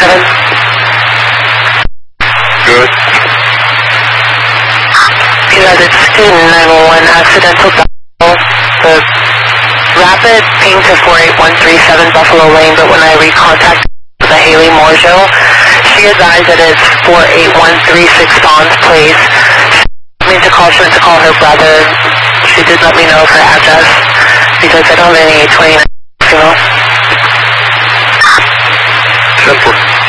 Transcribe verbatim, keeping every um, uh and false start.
seven. Good. United Student nine one one, accidental dial. The rapid ping to four eight one three seven Buffalo Lane, but when I recontact the Haley Morjo, she advised that it's four eight one three six Bonds Place. She meant to call, she went to call her brother. She did let me know her address because I don't have any eight twenty-nine, you know. Simple.